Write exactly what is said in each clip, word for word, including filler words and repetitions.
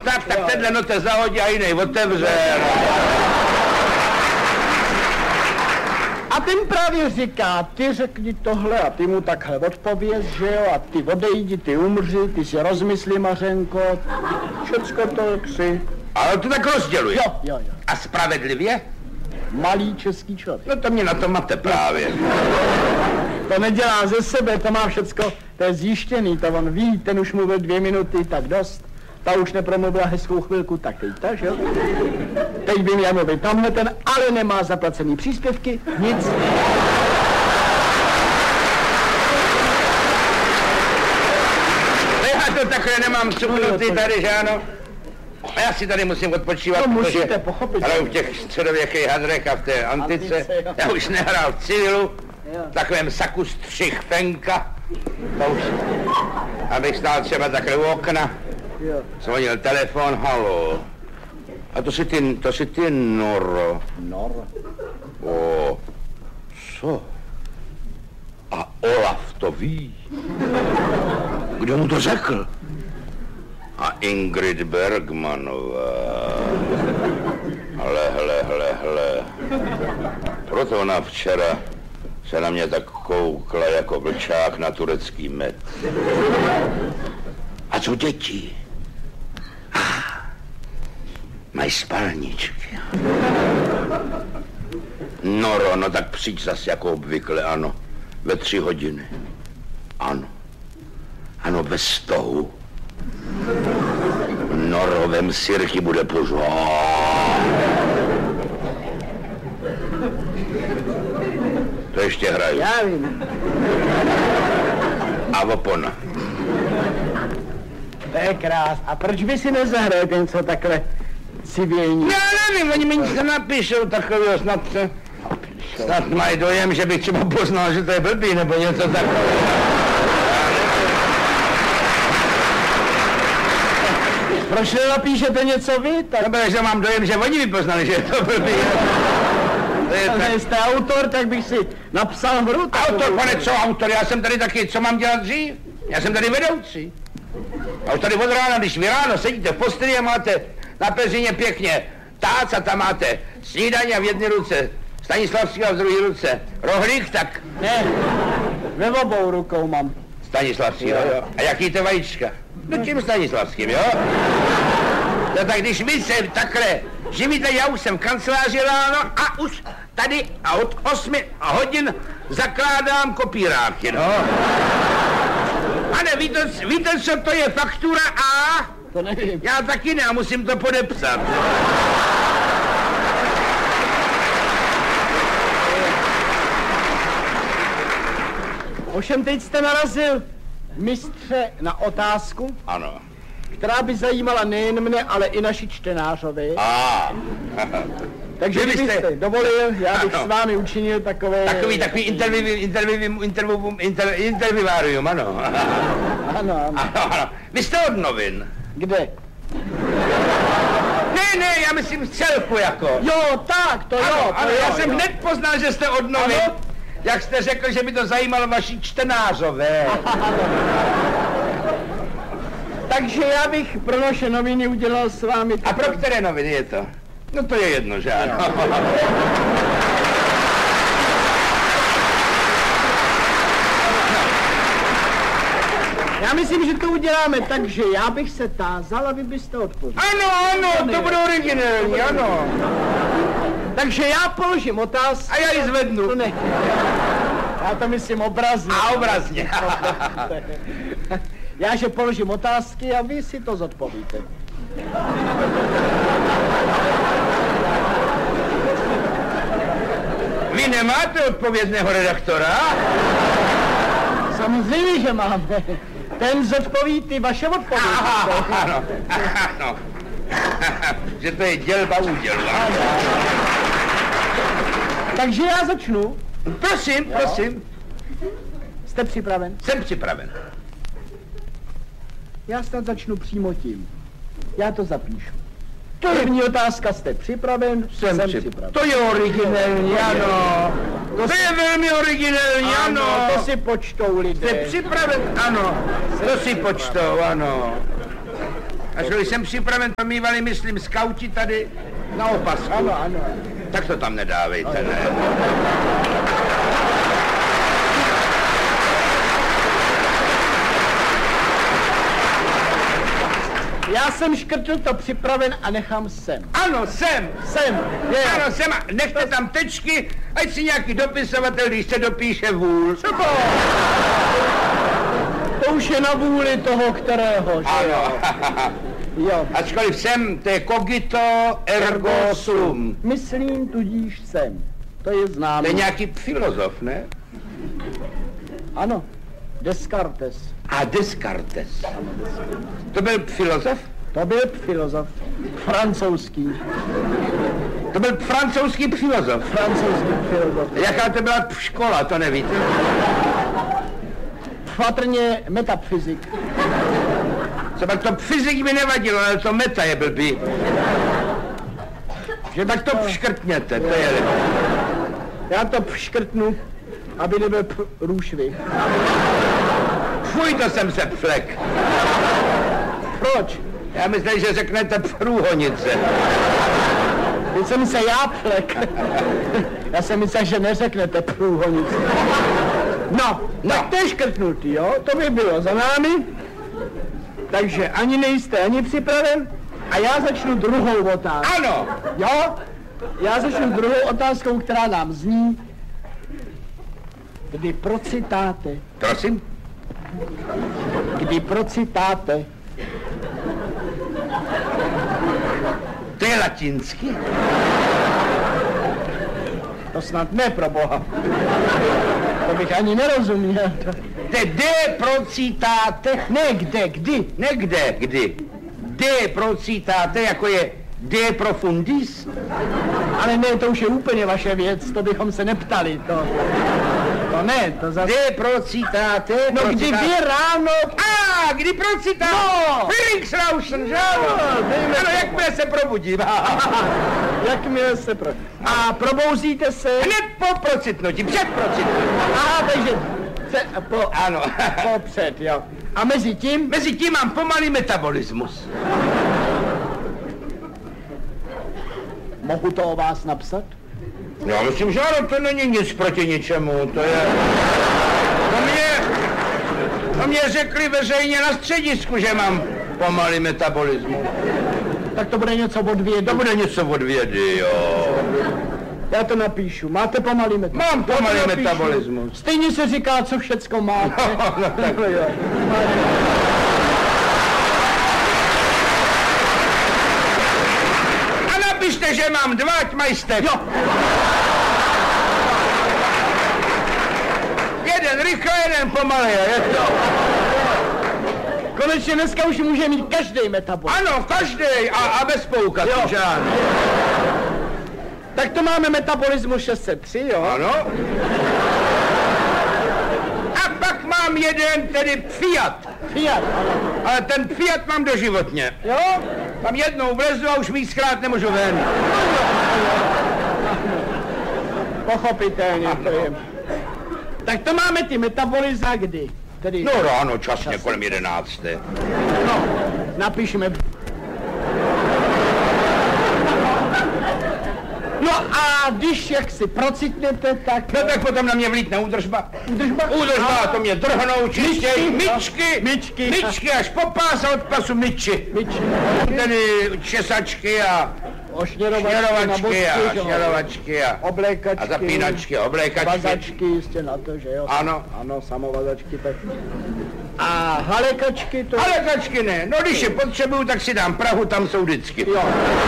tak, tak tenhle note zahodí a jiný otevře. A ten právě říká, ty řekni tohle a ty mu takhle odpověz, že jo, a ty odejdi, ty umři, ty si rozmyslí, Mařenko, všecko to si. Ale to tak rozděluje. Jo, jo, jo. A spravedlivě? Malý český člověk. No to mě na to máte právě. To nedělá ze sebe, to má všecko, to je zjištěný, to on ví, ten už mluvil dvě minuty, tak dost. Ta už nepromluvila hezkou chvilku, tak teď ta, že jo? Teď by měl mluvit tamhle ten, ale nemá zaplacený příspěvky, nic. Já to takhle nemám cuknutý tady, že ano? A já si tady musím odpočívat, to protože musíte pochopit. Ale v těch středověkých hadrech a v té antice, Antice, já už nehrál v civilu, jo. v takovém saku střih fenka, to už, abych stál třeba takhle u okna, Jo. zvonil telefon, halo. A to si ty, to si ty, Noro. Noro. O, co? A Olaf to ví. Kdo mu to řekl? A Ingrid Bergmanová. Hle, hle, hle, hle. Proto ona včera se na mě tak koukla jako vlčák na turecký med. A co děti? Ah, mají spalničky. Noro, no tak přijď zas jako obvykle, ano. Ve tři hodiny. Ano. Ano, bez stohu. Noro, vem sirky, bude pořád. To ještě hraju. Já vím. A opona. To je krás. A proč by si nezahrál něco takhle civilní? Já nevím, oni mi nic nenapíšou takového, snad se... Snad mají dojem, že bych třeba poznal, že to je blbý, nebo něco takového. Proč nenapíšete něco vy? Tak... No, protože mám dojem, že oni by poznali, že je to blbý. To je tak... Jste autor, tak bych si napsal hru. Autor, pane, co autor? Já jsem tady taky, co mám dělat dřív? Já jsem tady vedoucí. A už tady od rána, když vy ráno sedíte v posteli a máte na peřině pěkně tác a tam máte snídaně a v jedné ruce Stanislavský a v druhé ruce rohlík, tak... Ne, ve obou rukou mám. Stanislavský, jo, jo. A jaký to vajíčka? No tím Stanislavským, jo? No tak když vy se takhle živíte, já už jsem v kanceláři ráno a už tady a od osmi hodin zakládám kopíráky, no. Pane, víte, víte, co to je faktura A? To nevím. Já taky ne, a musím to podepsat. Ovšem teď jste narazil, mistře, na otázku, Ano. která by zajímala nejen mne, ale i naši čtenářové. A. Takže Vy byste- kdybyste dovolil, já bych Ano. s vámi učinil takové... Takový, takový interview, interview, interview, inter, intervievárium, ano. Ano, ano. Ano, ano. Vy jste od novin. Kde? Ne, ne, já myslím v celku jako. Jo, tak, to jo, Ano, to ano, jo, já jsem jo. hned poznal, že jste od novin. Ano. Jak jste řekl, že by to zajímalo vaši čtenářové. Takže já bych pro naše noviny udělal s vámi... A pro které noviny je to? No to je jedno, že ano. Já myslím, že to uděláme tak, že já bych se tázal a vy byste odpověděl. Ano, ano, to bude originální, ano. Takže já položím otázku. A já ji zvednu. To ne. Já to myslím obrazně. A obrazně. Já, že položím otázky a vy si to zodpovíte. Vy nemáte odpovědného redaktora? Samozřejmě, že máme. Ten zodpoví ty vaše odpovědi. Aha, ano, ano. Že to je dělba údělba. Takže já začnu. Prosím, prosím. Jste připraven? Jsem připraven. Já snad začnu přímo tím. Já to zapíšu. První otázka, jste připraven? Jsem připraven. To je originální, ano. To je velmi originální, ano. To si počtou lidé. Jste připraven? Ano. To si počtou, ano. Až když jsem připraven, to mývali, myslím, skauti tady na opasku. Ano, ano. Tak to tam nedávejte, ne? Já jsem škrtl to připraven a nechám sem. Ano, jsem. Sem, je. Ano, jsem. A nechte tam tečky, ať si nějaký dopisovatel, když se dopíše vůl. Co to? To už je na vůli toho, kterého, že Ano. jo? Ačkoliv jsem, to je cogito ergo sum. Myslím, tudíž jsem. To je známé. To je nějaký filozof, ne? Ano, Descartes. A Descartes. To byl filozof? To byl filozof. Francouzský. To byl francouzský filozof. Francouzský filozof. Jaká to byla škola, to nevíte? Patrně metafyzik. Třeba to fyzik mi nevadilo, ale to meta je blbý. Že tak to škrtněte, to je lepší. Já to škrtnu, aby nebyl průšvih. Fuj, to jsem se flek. Proč? Já myslím, že řeknete průhonice. Teď jsem se já flek. Já jsem myslel, že neřeknete průhonice. No, no, tak to je škrtnutý, jo? To by bylo za námi. Takže ani nejste ani připraven a já začnu druhou otázkou. Ano. Jo? Já začnu druhou otázkou, která nám zní. Kdy procitáte? Prosím? Kdy procitáte? To je latinsky? To snad ne, pro boha. To bych ani nerozuměl. To je de procitáte? Ne, kde, kdy? Ne kde, kdy. De procitáte, jako je de profundis? Ale ne, to už je úplně vaše věc, to bychom se neptali, to... To ne, to zase... De procitáte? No kdy vy ráno... A, kdy procitáte? No! Frühlingsrauschen, že ano? No, ano, jakmile se probudím. Jakmile se pro... A probouzíte se... Hned po procitnutí, před procitnutím. Aha, takže... Se, po, Ano. popřed, jo. A mezi tím? Mezi tím mám pomalý metabolismus. Mohu to o vás napsat? Já myslím, že ano, to není nic proti ničemu, to je... To mě... To mě řekli veřejně na středisku, že mám pomalý metabolismus. Tak to bude něco od vědy. To bude něco od vědy, jo. Já to napíšu. Máte pomalý metabolismus? Mám pomalý metabolismus. Stejně se říká, co všecko máte. No, no, tak. jo. A napište, že mám dva, ať mají jste. Jo. Jeden rychle, jeden pomalý, je to. Konečně dneska už může mít každý metabolismus. Ano, každý a, a bez poukazů, Jo. že ano. Tak to máme metabolismus šest set tři, jo? Ano. A pak mám jeden, tedy Fiat. Fiat, ano. Ale ten Fiat mám doživotně. Jo? Tam jednou vlezu a už víckrát nemůžu ven. Pochopitelně, to je. Tak to máme ty metaboliza kdy? Tedy... No ráno, časně, kolem jedenácté. No, napíšeme. No a když jak si procitnete, tak... No tak potom na mě vlítne údržba. Údržba? Údržba, A- to mě drhnou, čistěj, Myčky, myčky, myčky. myčky, až po pás a od pasu myči. Myči. Tedy česačky a Ošněrovačky, šněrovačky a nabosky, že jo? šněrovačky a, Oblékačky. a zapínačky, oblékačky. Vazačky, jistě na to, že jo? Ano. Ano, samovazačky, tak. A halekačky to... Ale kačky ne, no když je potřebuju, tak si dám Prahu, tam jsou vždycky. Jo.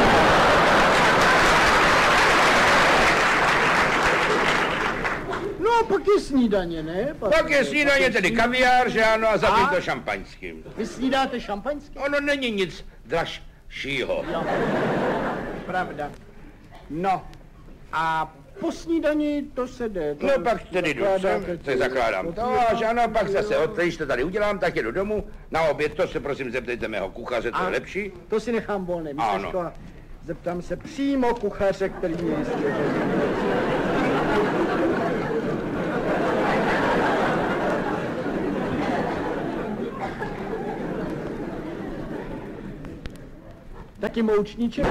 No a pak je snídaně, ne? Pak je snídaně, tedy kaviár, že ano, a zapít A? to šampaňským. Vy snídáte šampaňský? Ono není nic dražšího. Jo. Pravda. No. A po snídani to se jde. To No pak tedy jdu sem, se zakládám to a že ano, pak zase, od, když to tady udělám, tak jedu domů, na oběd, to se prosím zeptejte mého kuchaře, to je lepší. To si nechám volné. Ano. Místečko, a zeptám se přímo kuchaře, který mě jistě. taky moučníček.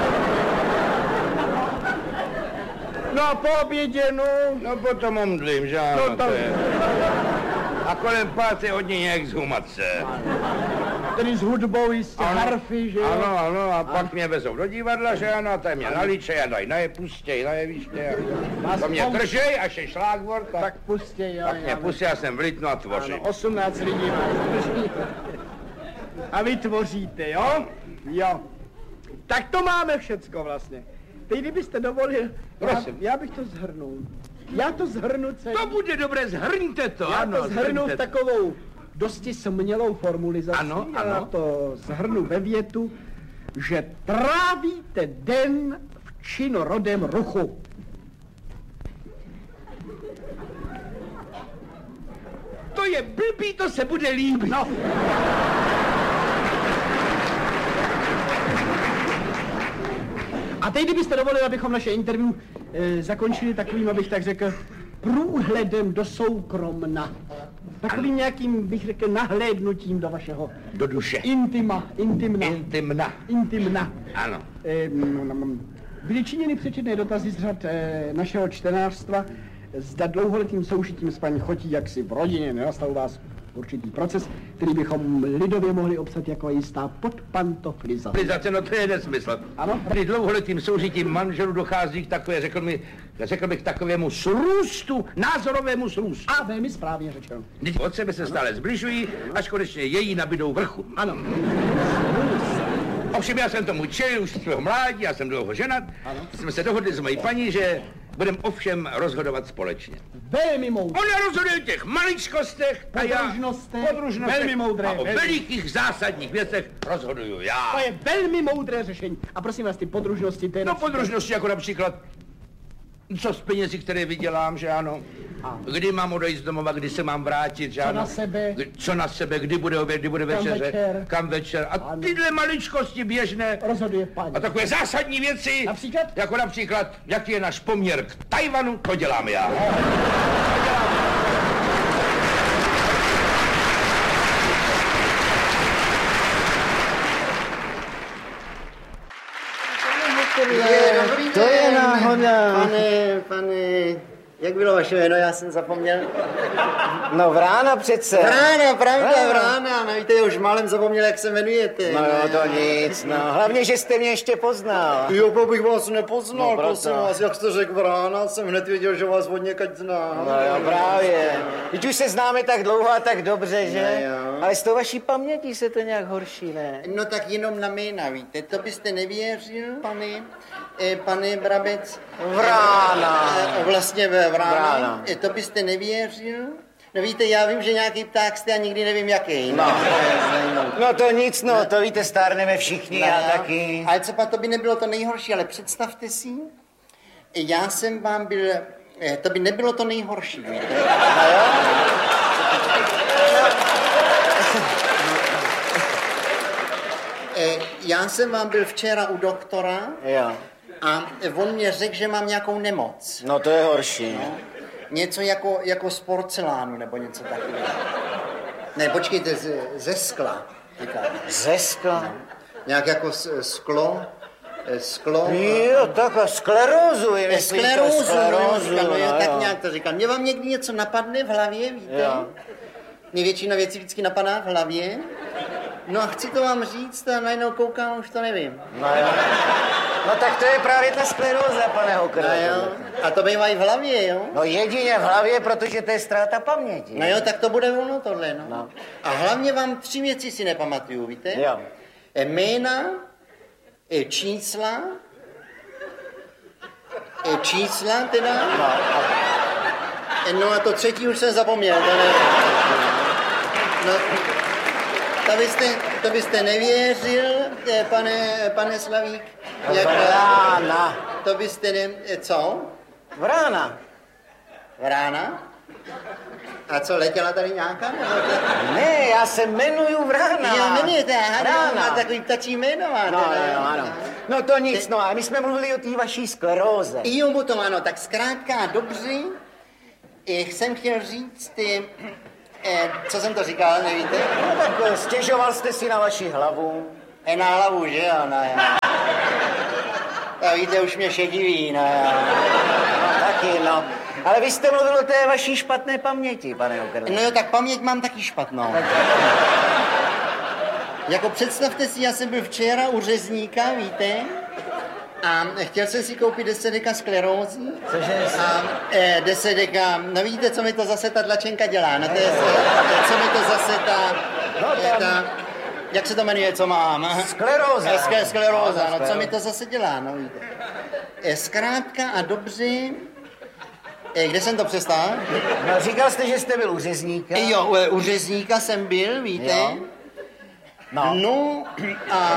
No a po obědě, no. No potom omdlím, že ano, No, to to- je. A kolem páté hodiny exhumace. Tedy s hudbou jistě, harfy, že jo? Ano, ano, a pak mě vezou do divadla, že ano, a tam mě naličej a dají na je pustěj, na je víště. Vás To mě pouš- držej, až je šlágvort, tak, Tak pustě, jo. tak mě já- pustí, já jsem v Litnu a tvořím. Ano, osmnáct lidí vás drží. A vy tvoříte, jo? Jo. Tak to máme všecko vlastně. Teď kdybyste dovolil, já, Prosím. já bych to zhrnul. Já to zhrnu celý. To bude dobré, zhrňte to, Já ano, to zhrnu v zhrňte to. takovou dosti smělou formulizací. Ano, Já ano. to zhrnu ve větu, že trávíte den v činorodém ruchu. To je blbý, to se bude líbit. No. A teď, kdybyste dovolili, abychom naše interview e, zakončili takovým, abych tak řekl, průhledem do soukromna. Takovým nějakým, bych řekl, nahlédnutím do vašeho Do duše. intima, intimna. Intimna. Intimna. Ano. E, mm, mm, byly činěny přečetné dotazy z řad e, našeho čtenářstva, zda dlouholetým soužitím s paní Chotí jaksi v rodině nenastal u vás určitý proces, který bychom lidově mohli obsat jako jistá podpantoflizace. Lizace, no to je nesmysl. Ano. Při dlouholetým soužitím manželů dochází k takové, řekl, mi, řekl bych, takovému srůstu, názorovému srůstu. A velmi správně řečeno. Vždyť od sebe se stále zbližují, až konečně její nabídou vrchu. Ano. Ovšem já jsem tomu čelil už z svého mládí, já jsem dlouho ženat. Jsme se dohodli s mojí paní, že budeme ovšem rozhodovat společně. Velmi moudré. Ona rozhoduje o těch maličkostech a já Podružnostech. podružnostech Velmi moudré, a o velmi. velikých zásadních věcech rozhoduju já. To je velmi moudré řešení. A prosím vás, ty podružnosti, to je No například- podružnosti jako například, co z penězi, které vydělám, že ano. Kdy mám odejít z domova, kdy se mám vrátit, že Co ano. na sebe. Kdy- Co na sebe, kdy bude oběd, kdy bude Kam večeře, večer. kam večer. A Ano. tyhle maličkosti běžné. Rozhoduje paní. A takové zásadní věci, Například? jako například, jaký je náš poměr k Tajvanu, to dělám já. Je, dobrý To je den. náhoda. Pane, pane, jak bylo vaše jméno, já jsem zapomněl. No Vrána přece. Vrána, pravda, Ano. Vrána, no víte, já už málem zapomněl, jak se jmenujete. No jo, to nic, no. Hlavně, že jste mě ještě poznal. Jo, to bych vás nepoznal, No, proto. prosím vás, jak jste řekl Vrána, jsem hned věděl, že vás od někať znám. No jo, právě. Teď už se známe tak dlouho a tak dobře, že? No jo. Ale s tou vaší pamětí se to nějak horší, ne? No tak jenom na jména, víte, to byste nevěřil, pane, eh, pane Brabec. Vrána. Eh, vlastně ve Vrána. Vrána. Eh, to byste nevěřil. No víte, já vím, že nějaký pták jste a nikdy nevím jaký. No. To je zajímavé. No to nic, no, to víte, stárneme všichni, já No, taky. Ale třeba to by nebylo to nejhorší, ale představte si, já jsem vám byl, eh, to by nebylo to nejhorší, víte. Eh, Já jsem vám byl včera u doktora Jo, a on mě řekl, že mám nějakou nemoc. no to je horší. Něco jako, jako z porcelánu nebo něco takového. Ne, počkejte, ze, ze skla. Říkáte. Ze skla. Nějak jako s- sklo. eh, Sklo. Jo, tak a sklerózu, je myslíte, Sklerózu, sklerózu, no, no, jo, no, tak jo. nějak to říkám. Mě vám někdy něco napadne v hlavě, víte? Jo. Mě většina věcí vždycky napadá v hlavě. No a chci to vám říct a najednou koukám, už to nevím. No jo. No tak to je právě ta skleróza, pane Hokr. No jo, a to bývá i v hlavě, jo? No jedině v hlavě, protože to je ztráta paměti. No jo, tak to bude ono tohle, no. No. A hlavně vám tři věci si nepamatuju, víte? Jo. E, Jména, e, čísla, e, čísla teda, No, a e, no a to třetí už jsem zapomněl, to ne. No, to byste, to byste nevěřil, e, pane, pane Slavík, jak, Vrána. to byste ne, e, co? Vrána. Vrána? A co, letěla tady nějaká? Nebo to... Ne, já se jmenuju Vrána. Jo, jmenujete, aha, Vrána. má takový ptačí jméno, máte, No, ne? jo, ano. No to nic, no a my jsme mluvili o té vaší skleróze. Jo, potom ano, tak zkrátka dobře, eh, jsem chtěl říct, eh, eh, co jsem to říkal, nevíte? No tak eh, stěžoval jste si na vaši hlavu. Je na hlavu, že jo, no jo. A víte, už mě šediví, no jo. No, taky, no. Ale vy jste mluvil o té vaší špatné paměti, pane Okerle. No jo, tak paměť mám taky špatnou. Jako představte si, já jsem byl včera u řezníka, víte? A chtěl jsem si koupit deset deka sklerózy. Cože? A eh, deset deka, no víte, co mi to zase ta tlačenka dělá? No to je, co mi to zase ta, No, eh, ta jak se to jmenuje, co mám? Skleróza. Eh, sk- skleróza, no co mi to zase dělá, no víte. Eh, Zkrátka a dobře, eh, kde jsem to přestal? No, říkal jste, že jste byl u řezníka. Eh, Jo, u, u řezníka jsem byl, víte? Jo. No. No a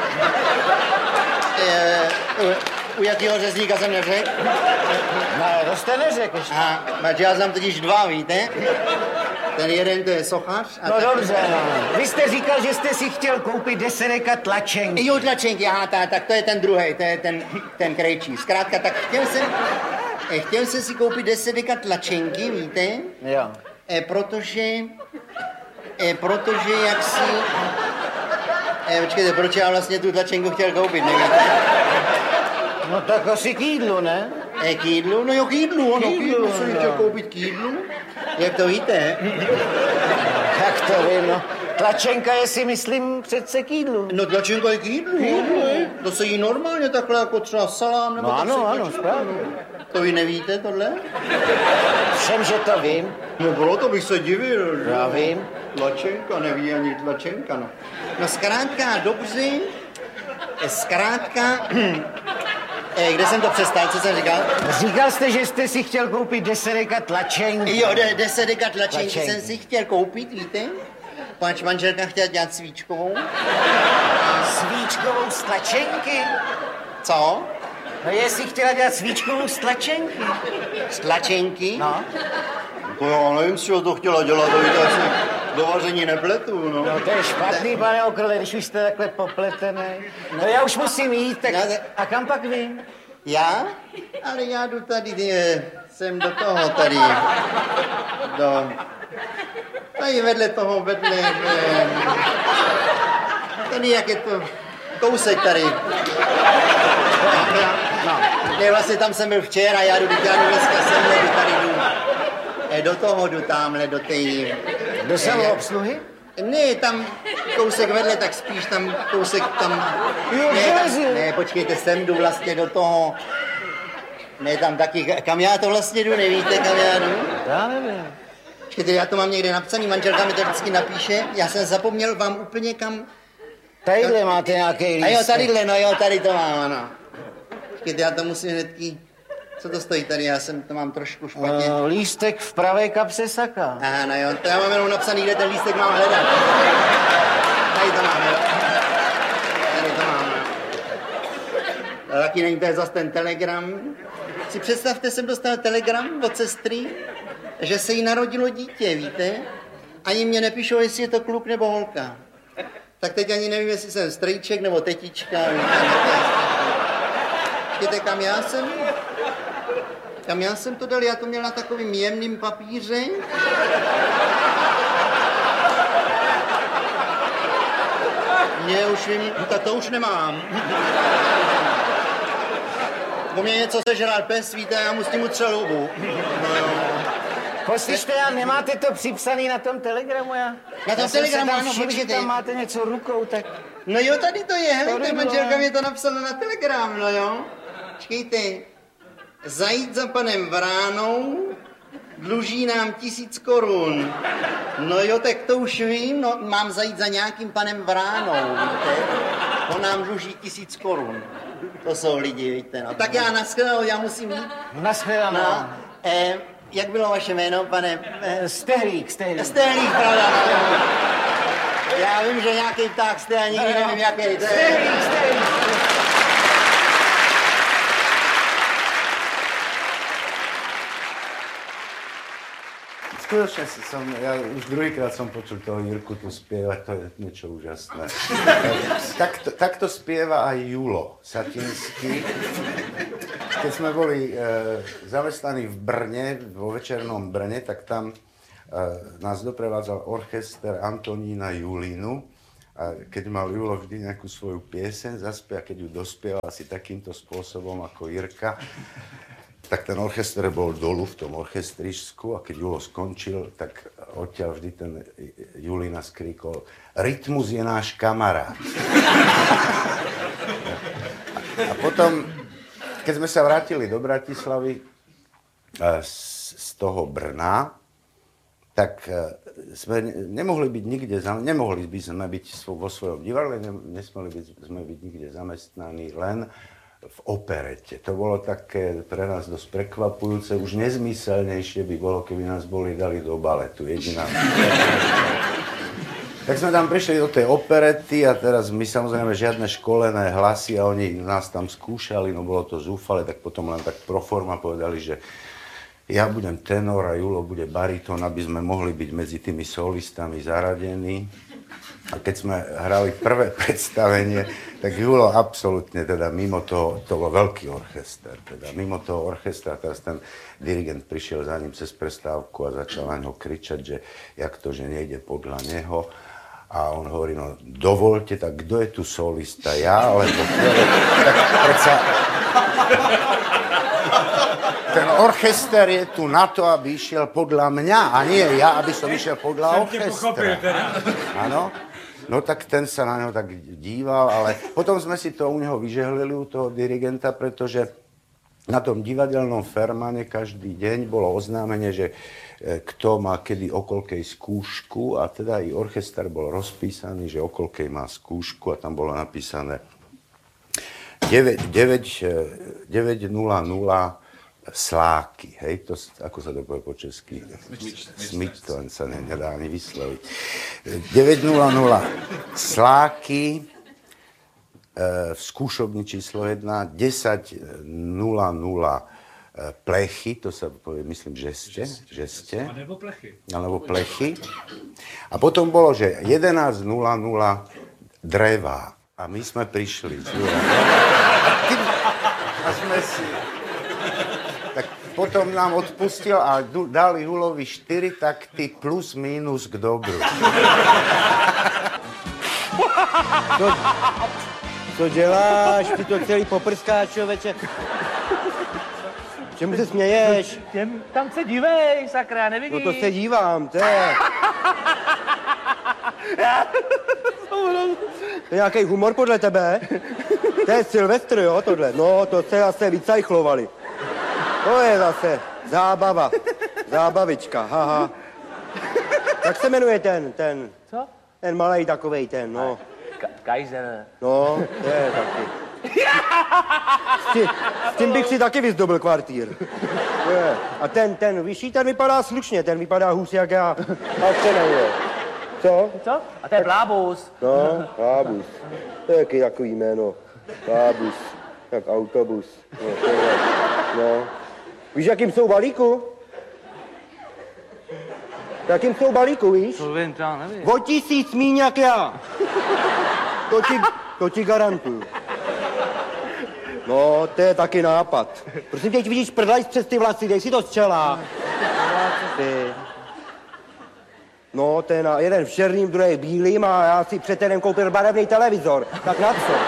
e, u, u jakého řezníka jsem neřekl? No, to jste neřekl ještě. A já znám totiž dva, víte? Ten jeden to je sochař. A No ten... dobře, no. Vy jste říkal, že jste si chtěl koupit deset deka tlačenky. Jo, tlačenky, aha, tak, tak to je ten druhý, to je ten, ten krejčí. Zkrátka, tak chtěl jsem, eh, chtěl jsem si koupit deset deka tlačenky, víte? Jo. E, protože, e, protože jak si... E, počkejte, proč já vlastně tu tlačenku chtěl koupit, nevíte? No tak asi k jídlu, ne? E, k jídlu? No jo, k jídlu, ano, k jídlu jsem chtěl koupit k jídlu. Jak to víte? Jak to vím, no. Tlačenka je si, myslím, přece k jídlu. No tlačenka je k jídlu, jídlu. To se jí normálně takhle jako třeba salám, nebo No tak ano, se ano, tlačí. správně. To vy nevíte tohle? Všem, že to vím. No bylo to bych se divil. že? Já vím. Tlačenka, neví ani tlačenka, no. No zkrátka, dobře, e, zkrátka, e, kde jsem to přestal, co jsem říkal? Říkal jste, že jste si chtěl koupit deset deka tlačenky. Jo, de, deset deka tlačenky Tlačenky. jsem si chtěl koupit, víte? Pač manželka chtěla dělat svíčkovou. Svíčkovou z tlačenky? Co? No jestli chtěla dělat svíčkovou z tlačenky. Z tlačenky? No. To já nevím, z čeho to chtěla dělat, to víte, asi do vaření nepletu, no. No to je špatný, pane Okrle, když už jste takhle popletený. No já už musím jít, tak No, ne- a kam pak vy? Já? Ale já jdu tady, eh, jsem do toho tady, do... Tady vedle toho, vedle... Eh, tady, jak je to... Kousek tady. No. Ne, vlastně tam jsem byl včera, já jdu, já jdu dneska sem, jdu tady, jdu... Eh, do toho jdu tamhle, do té... Do samoobsluhy? Ne, tam kousek vedle, tak spíš tam kousek tam... Jo, ne, železi. tam, ne, počkejte, sem jdu vlastně do toho... Ne, tam taky, kam já to vlastně jdu, nevíte, kam já jdu? Já nevím. Počkejte, já to mám někde napsaný, manželka mi to vždycky napíše, já jsem zapomněl vám úplně kam... Tadyhle máte nějaký lístek. A jo, tadyhle, no jo, tady to mám, ano. Počkejte, já to musím hnedky... Co to stojí tady, já jsem to mám trošku špatně. Uh, lístek v pravé kapse saka. Aha, no jo, to já mám jenom napsaný, kde ten lístek mám hledat. Tady to mám, jo. Tady to mám. A taky není to je zase ten telegram. Si představte, jsem dostal telegram od sestry, že se jí narodilo dítě, víte? Ani mě nepíšou, jestli je to kluk nebo holka. Tak teď ani nevím, jestli jsem strýček nebo tetička. Víte, kam já jsem? Kam já jsem to dal? Já to měl na takovým jemným papíře. Mě už vím, tak to už nemám. Po mě něco sežral pes, víte, já mu s tím utřel hubu. No jo. Poslyšte, já nemáte to připsaný na tom telegramu, já? Na tom já jsem se telegramu, tam ano, všiml, že počkejte. tam máte něco rukou, tak... No jo, tady to je, hele, Tady ta bylo. manželka mě to napsala na telegram, no jo. Počkejte, zajít za panem Vránou, dluží nám tisíc korun. No jo, tak to už vím, no, mám zajít za nějakým panem Vránou, víte. On nám dluží tisíc korun. To jsou lidi, víte, no. Tak já naschledanou, já musím jít. Naschledanou. No, eh, jak bylo vaše jméno, pane? Eh, Stehlík, stehlík. Stehlík, pravda, no. Já vím, že nějaký pták jste, a nikdy nevím, jaký to je. Stehlík, stehlík. Skutočne som, ja už druhýkrát som počul toho Jirku tu spievať, to je niečo úžasné. Takto, takto spieva aj Julo Satinský. Keď sme boli e, zamestnaní v Brne, vo večernom Brne, tak tam e, nás doprevádzal orchester Antonína Julínu A keď mal Julo vždy nejakú svoju pieseň, zaspie, a keď ju dospieval asi takýmto spôsobom ako Jirka, tak ten orchester bol dolu v tom orchestričsku a keď Julo skončil, tak odtiaľ vždy ten Julina skríkol: Rytmus je náš kamarát. A potom, keď sme sa vrátili do Bratislavy z, z toho Brna, tak sme nemohli byť nikde, nemohli by sme byť vo svojom divadle, nesmeli by sme byť nikde zamestnaní, len v operete. To bolo také pre nás dosť prekvapujúce, už nezmyselnejšie by bolo, keby nás boli dali do baletu, jediná. Tak sme tam prišli do tej operety a teraz my samozrejme žiadne školené hlasy a oni nás tam skúšali, no bolo to zúfale, tak potom len tak pro forma povedali, že ja budem tenor a Julo bude baritón, aby sme mohli byť medzi tými solistami zaradení. A keď sme hrali prvé predstavenie, tak Julo absolútne teda mimo toho, to bol veľký orchester, teda mimo toho orchestra, teraz ten dirigent prišiel za ním cez prestávku a začal na ňo kričať, že jak to, že nejde podľa neho. A on hovorí, no dovolte, tak kto je tu solista, ja alebo tak predsa... Ten orchester je tu na to, aby išiel podľa mňa, a nie ja, aby som išiel podľa orchestra. Áno. No tak ten sa na ňo tak díval, ale potom sme si to u neho vyžehlili, u toho dirigenta, pretože na tom divadelnom Fermane každý deň bolo oznámenie, že kto má kedy okolkej skúšku, a teda i orchester bol rozpísaný, že okolkej má skúšku a tam bolo napísané deväť nula nula Sláky, hej, to, ako sa to povie po česky? Smyč, to sa ne, nedá ani vysloviť. deväť nula nula Sláky, e, v skúšobni číslo jedna, desať nula nula Plechy, to sa povie, myslím, žeste, žeste. Alebo plechy. Alebo plechy. A potom bolo, že jedenásť nula nula Drevá. A my sme prišli. A sme si... Tak potom nám odpustil a dali Julovi štyri takty plus minus k dobru. Co, co děláš? Ty to celý poprskáš, člověče. Čemu se směješ? Těm, tam se dívej, sakra, nevidíš? No to se dívám, to je... To je nějaký humor podle tebe? To je Silvestr, jo, tohle? No, to se zase vycajchlovali. To je zase zábava, zábavička, haha. Jak se jmenuje ten, ten? Co? Ten malej takovej ten, no. Ka- Kaiser. No, to je taky. S tím, s tím bych si taky vyzdobil kvartír. To je. A ten, ten vyšší, ten vypadá slušně, ten vypadá hůř jak já. A co nejde? Co? Co? A to je Blábus. No, Blábus. To je jaký takový jméno. Blábus. Jak autobus. No, to je, no. Víš, jakým jsou balíku? Jakým jsou balíku, víš? To vím, to já nevím. O tisíc míň jak já. To ti, to ti garantuju. No, to je taky nápad. Prosím tě, vidíš prdlajs přes ty vlasy, dej si to z čela. Ty. No, ten jeden v černým, druhý bílým a já si před týdnem koupil barevný televizor. Tak na co?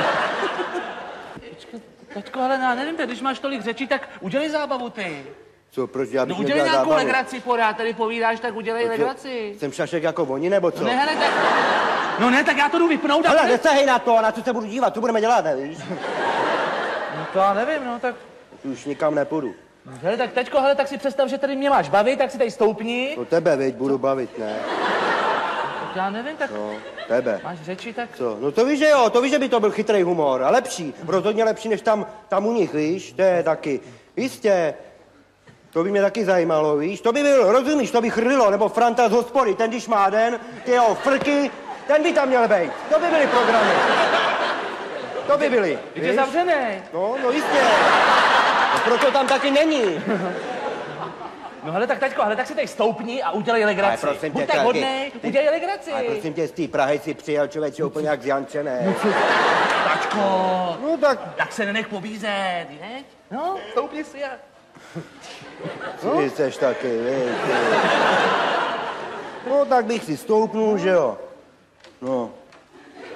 Tačko, ale já nevím, když máš tolik řečí, tak udělej zábavu ty. Co, proč já bych No udělej nedělal nějakou zábavu? legraci pořád, tady povídáš, tak udělej Co, legraci. Jsem šašek jako oni, nebo co? No ne, hele, tak... No ne, tak já to jdu vypnout a... Hele, nesahej na to, na co se budu dívat, co budeme dělat, nevíš? No to já nevím, no tak... Už nikam nepůjdu. Hele, tak teďko, hele, tak si představ, že tady mě máš bavit, tak si tady stoupni. No tebe, veď, budu bavit, ne? Tak já nevím, tak... No, tebe. Máš řeči, tak... Co? No to víš, že jo, to víš, že by to byl chytrý humor. A lepší, rozhodně lepší, než tam, tam u nich, víš? To je taky. Jistě. To by mě taky zajímalo, víš? To by byl, rozumíš, to by chrlilo, nebo Franta z hospody, ten když má den, ty jeho frky, ten by tam měl být. To by byly programy. To by byly. Teď je zavřený. No, no jistě. No, proto tam taky není. No hele, tak taťko, hele, tak si tady stoupni a udělej legraci. Ale prosím tě, Buď tak taky. hodnej, udělej legraci. Ale prosím tě, z té Prahy si přijel člověče úplně jak z Jančené. Tačko, No tak, tak se nenech pobízet, ne? No, stoupni si a... ty seš taky, víš. No tak bych si stoupnul, že jo. No.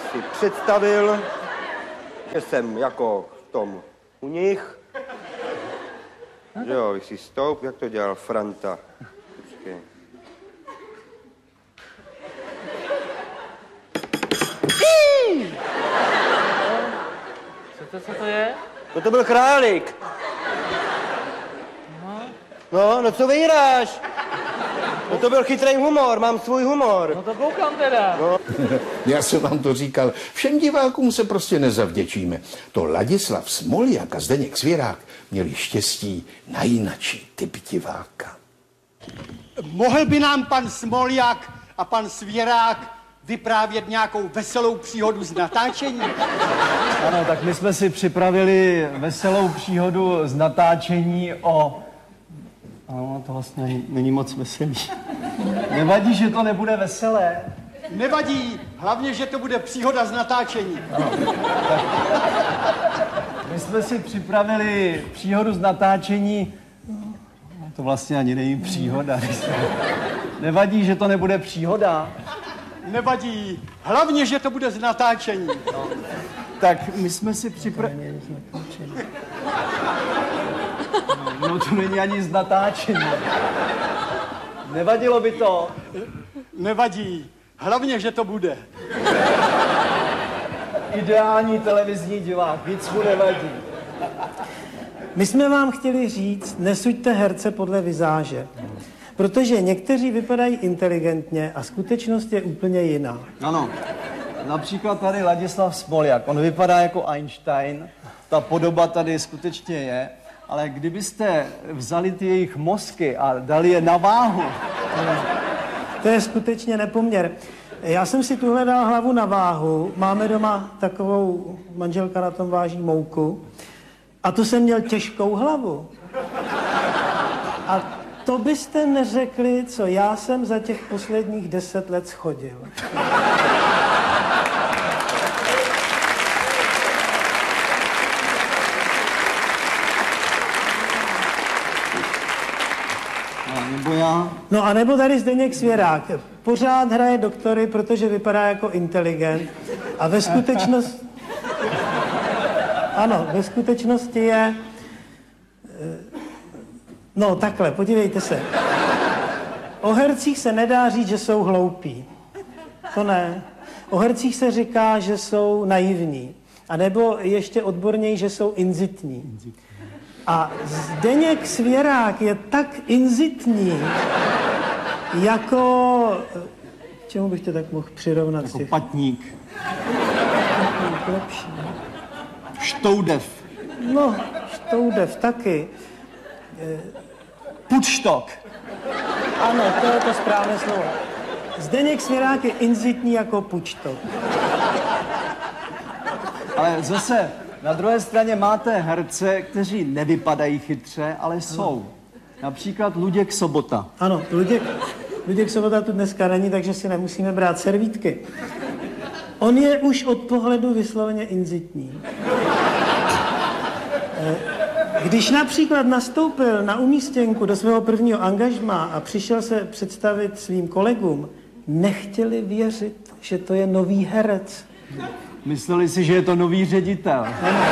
si představil, že jsem jako v tom u nich. Že jo, vy si stoup, jak to dělal Franta. Počkej. Co to, co to je? No to byl králík. No, no co vyhráš? No to byl chytrý humor, mám svůj humor. No to koukám teda. No. Já jsem vám to říkal, všem divákům se prostě nezavděčíme. To Ladislav Smoljak a Zdeněk Svěrák měli štěstí na jinačí typ diváka. Mohl by nám pan Smoljak a pan Svěrák vyprávět nějakou veselou příhodu z natáčení? Ano, tak my jsme si připravili veselou příhodu z natáčení o... Ano, to vlastně není, není moc veselý. Nevadí, že to nebude veselé. Nevadí, hlavně, že to bude příhoda z natáčení. Ano, tak my jsme si připravili příhodu z natáčení... No, to vlastně ani není příhoda. Nevadí, že to nebude příhoda. Nevadí, hlavně, že to bude z natáčení. No. Tak my jsme si připravili... No, no to není ani z natáčení. Nevadilo by to? Nevadí, hlavně, že to bude. Ideální televizní divák, nic mu nevadí. My jsme vám chtěli říct, nesuďte herce podle vizáže. Protože někteří vypadají inteligentně a skutečnost je úplně jiná. Ano. Například tady Ladislav Smoljak. On vypadá jako Einstein. Ta podoba tady skutečně je. Ale kdybyste vzali ty jejich mozky a dali je na váhu... To je skutečně nepoměr. Já jsem si tuhle dal hlavu na váhu. Máme doma takovou, manželka na tom váží mouku. A to jsem měl těžkou hlavu. A to byste neřekli, co já jsem za těch posledních deset let schodil. Nebo já? No a nebo tady Zdeněk Svěrák. Pořád hraje doktory, protože vypadá jako inteligent. A ve skutečnosti... Ano, ve skutečnosti je... No takhle, podívejte se. O hercích se nedá říct, že jsou hloupí. To ne. O hercích se říká, že jsou naivní. A nebo ještě odborněji, že jsou inzitní. A Zdeněk Svěrák je tak inzitní, jako... Čemu bych to tak mohl přirovnat? Jako patník. Patník, lepší. Štoudev. No, Štoudev taky. Pučtok. Ano, to je to správné slovo. Zdeněk Svěrák je inzitní jako Pučtok. Ale zase... Na druhé straně máte herce, kteří nevypadají chytře, ale jsou. Například Luděk Sobota. Ano, Luděk, Luděk Sobota tu dneska není, takže si nemusíme brát servítky. On je už od pohledu vysloveně inzitní. Když například nastoupil na umístěnku do svého prvního angažmá a přišel se představit svým kolegům, nechtěli věřit, že to je nový herec. Mysleli si, že je to nový ředitel.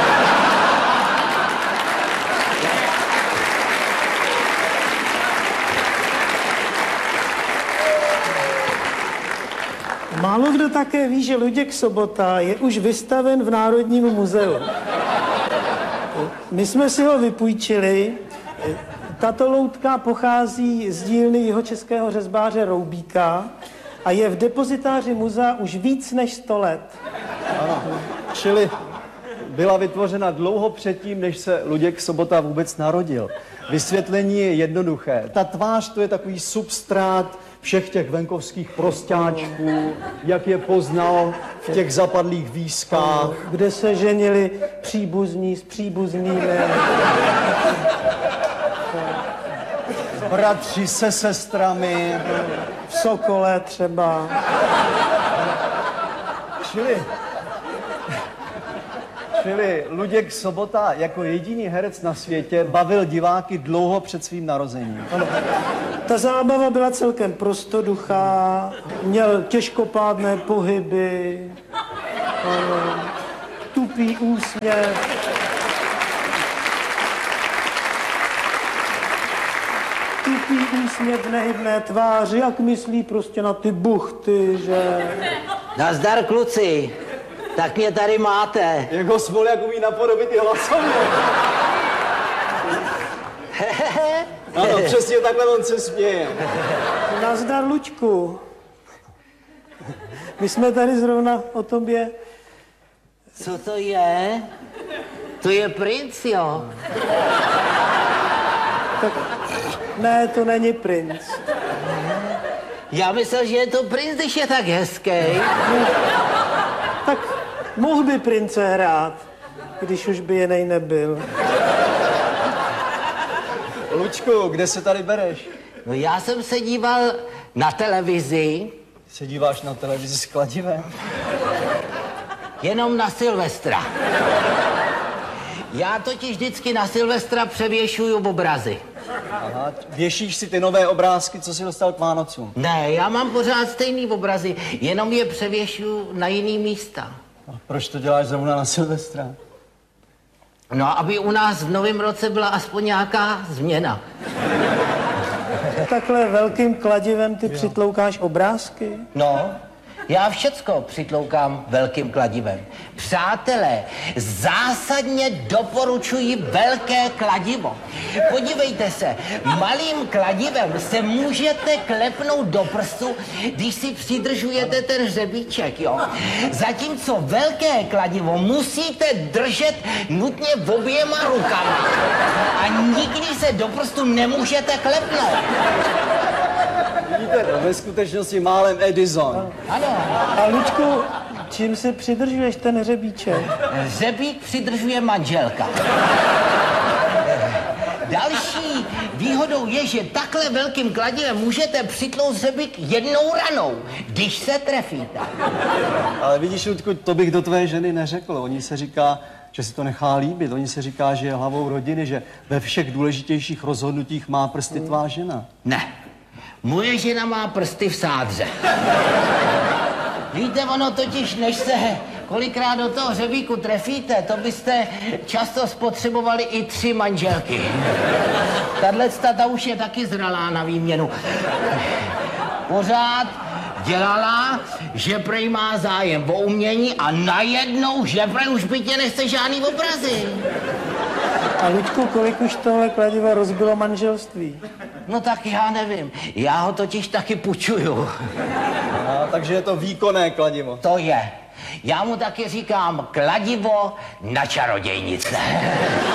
Málo kdo také ví, že Luděk Sobota je už vystaven v Národním muzeu. My jsme si ho vypůjčili. Tato loutka pochází z dílny jihočeského řezbáře Roubíka a je v depozitáři muzea už víc než sto let. Ano, čili byla vytvořena dlouho předtím, než se Luděk Sobota vůbec narodil. Vysvětlení je jednoduché. Ta tvář to je takový substrát všech těch venkovských prostáčků, jak je poznal v těch zapadlých výskách. Kde se ženili příbuzní s příbuznými. Bratři se sestrami. V Sokole třeba. Čili... Čili Luděk Sobota jako jediný herec na světě bavil diváky dlouho před svým narozením. Ano. Ta zábava byla celkem prostoduchá, měl těžkopádné pohyby. Ano. Tupý úsměv. Tupý úsměv v nehybné tváři, jak myslí prostě na ty buchty, že... Nazdar, kluci. Tak mě tady máte. Jako Smoljak umí napodobit i hlasovně. Ano, přesně takhle on se směje. Nazdar, Luďku. My jsme tady zrovna o tobě... Co to je? To je princ, jo? Tak ne, to není princ. Já myslel, že je to princ, když je tak hezký. No, tak mohl by prince hrát, když už by jinej nebyl. Lučku, kde se tady bereš? No já jsem se díval na televizi. Se díváš na televizi s kladivem? Jenom na Silvestra. Já totiž vždycky na Silvestra převěšuju obrazy. Aha, věšíš si ty nové obrázky, co jsi dostal k Vánocům? Ne, já mám pořád stejný obrazy, jenom je převěšuju na jiný místa. A proč to děláš zrovna na Silvestra? No, aby u nás v novém roce byla aspoň nějaká změna. Takhle velkým kladivem ty jo. přitloukáš obrázky? No, já všecko přitloukám velkým kladivem. Přátelé, zásadně doporučuji velké kladivo. Podívejte se, malým kladivem se můžete klepnout do prstu, když si přidržujete ten hřebíček, jo. Zatímco velké kladivo musíte držet nutně v oběma rukama. A nikdy se do prstu nemůžete klepnout. Vidíte, no, ve skutečnosti málem Edison. Ano. A Luďku, čím si přidržuješ ten hřebíček? Hřebík přidržuje manželka. Další výhodou je, že takhle velkým kladivem můžete přitlout hřebík jednou ranou, když se trefíte. Ale vidíš, Ludku, to bych do tvé ženy neřekl. Oni se říká, že si to nechá líbit. Oni se říká, že je hlavou rodiny, že ve všech důležitějších rozhodnutích má prsty tvá žena. Ne. Moje žena má prsty v sádře. Víte, ono totiž, než se kolikrát do toho hřebíku trefíte, to byste často spotřebovali i tři manželky. Tahle ta už je taky zralá na výměnu. Pořád dělala, že prej má zájem o umění a najednou, že prej už by tě nechce žádný obrazy. A Luďku, kolik už tohle kladivo rozbilo manželství? No tak já nevím. Já ho totiž taky půjčuju. A, takže je to výkonné kladivo. To je. Já mu taky říkám kladivo na čarodějnice.